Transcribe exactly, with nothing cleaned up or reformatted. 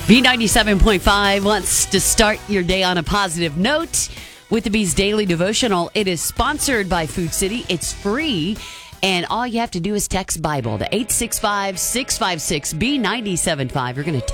B ninety-seven point five wants to start your day on a positive note with the B's Daily Devotional. It is sponsored by Food City. It's free, and all you have to do is text Bible to eight six five, six five six, B nine seven five. You're going to